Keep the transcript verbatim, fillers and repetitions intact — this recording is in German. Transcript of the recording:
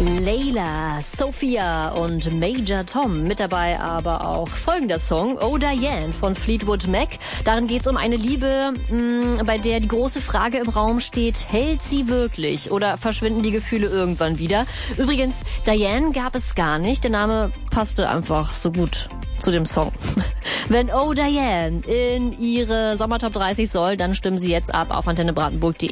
Layla, Sophia und Major Tom. Mit dabei aber auch folgender Song, Oh Diane von Fleetwood Mac. Darin geht es um eine Liebe, mh, bei der die große Frage im Raum steht, hält sie wirklich oder verschwinden die Gefühle irgendwann wieder? Übrigens, Diane gab es gar nicht. Der Name passte einfach so gut zu dem Song. Wenn Oh Diane in ihre Sommertop dreißig soll, dann stimmen Sie jetzt ab auf antenne brandenburg punkt de.